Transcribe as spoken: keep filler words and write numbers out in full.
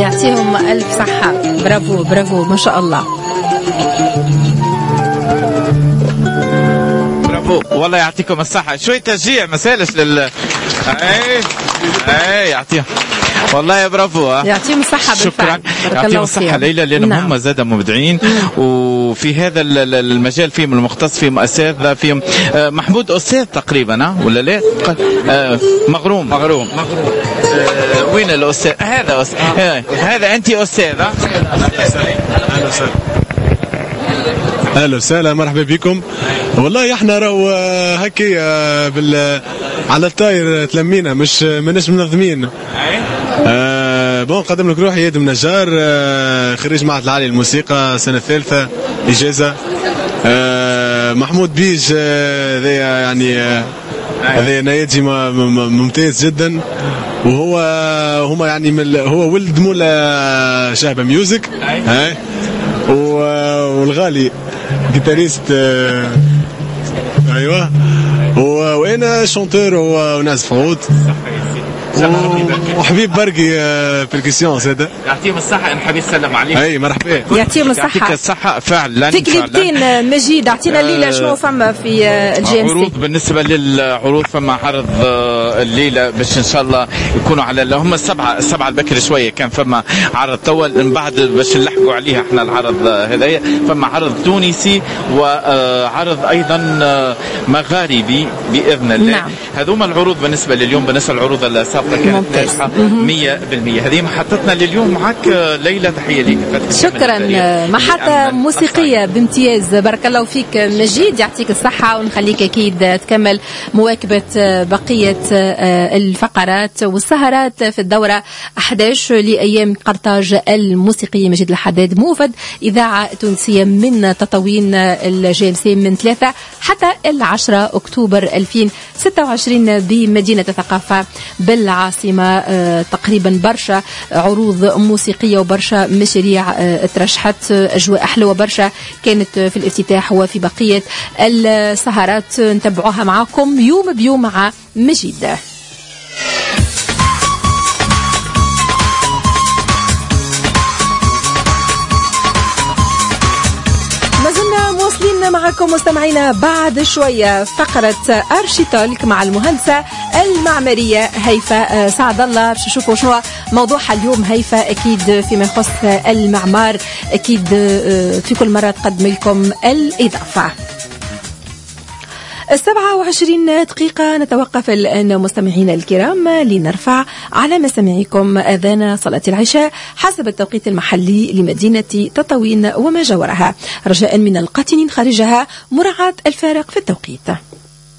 يعطيهم ألف صحة. برافو برافو ما شاء الله. برافو والله يعطيكم الصحة. شوية تشجيع مسالش لل اي اي يعطيهم والله يا برافو. يعطيهم الصحة شكرا. يعطيهم الصحة ليلى لأنهم نعم. هم زاد مبدعين وفي هذا المجال فيهم المختص فيهم أساتذة فيهم محمود أستاذ تقريبا ولا لا مغروم مغروم مغروم وين الأستاذ هذا أستاذ هذا أنت أستاذة. اهلا وسهلا مرحبا بكم. والله احنا راهو هكي بال على الطاير تلمينا مش ماناش منظمين. أه بون قدم لك روحي يد منجار أه خريج معهد العالي للموسيقى سنه ثالثه اجازه. أه محمود بيج هذا أه يعني هذا أه نياجي ممتاز جدا وهو هما يعني هو ولد مولا شهبه ميوزك. أه والغالي جيتاريست أه ايوه وانا شونتور وناس فعود وحبيب برقي بيركسيون هذا. يعطيهم الصحة ان حبيب سلم عليك. اي مرحبا. يعطيهم الصحة. يعطيك الصحة فعلا. في كليبتين مجيد اعطينا الليلة شنو فما في الجي ام سي. عروض بالنسبة للعروض فما عرض الليلة باش ان شاء الله يكونوا على هم السبعة السبعة البكر شوية كان فما عرض طول من بعد باش نلحقوا عليها احنا العرض هذايا. فما عرض تونسي وعرض ايضا مغاربي باذن الله. نعم. هذوما العروض بالنسبة لليوم بالنسبة للعروض السابقة كانت ناجحة مية بالمية. هذه محطتنا لليوم معك ليلى تحية لك. شكرا. محطة موسيقية بامتياز بارك الله فيك مجيد يعطيك الصحة ونخليك أكيد تكمل مواكبة بقية الفقرات والسهرات في الدورة أحد عشر لأيام قرطاج الموسيقية. مجيد الحداد موفد إذاعة تونسية من تطاوين الجي ام سي من ثلاثة حتى العشرة أكتوبر ألفين وستة وعشرين بمدينة الثقافة بالعاصمة. آه تقريبا برشا عروض موسيقية وبرشا مشاريع آه ترشحت. أجواء أحلى وبرشا كانت في الافتتاح وفي بقية السهرات نتبعوها معكم يوم بيوم مع مجيد. معكم مستمعينا بعد شوية فقرة أرشيتولك مع المهندسة المعمارية هيفاء سعد الله. باش نشوفوا شنو موضوعها اليوم هيفاء أكيد فيما يخص المعمار. أكيد في كل مرة تقدم لكم الإضافة. السبعة وعشرين دقيقة نتوقف الآن مستمعينا الكرام لنرفع على مسامعكم أذان صلاة العشاء حسب التوقيت المحلي لمدينة تطاوين وما جاورها رجاء من القاطنين خارجها مراعاة الفارق في التوقيت.